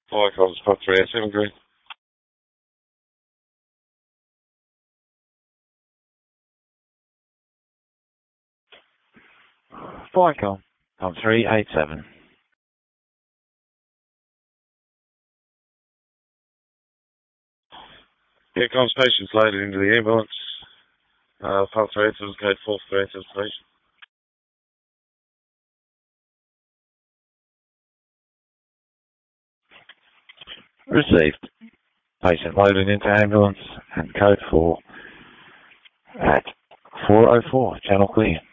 Viacom, spot 387 green. Viacom, on 387. Yeah, comms patients loaded into the ambulance. Pulse 387, code 4 387 station. Received. Patient loaded into ambulance and code 4 at 404. Channel clear.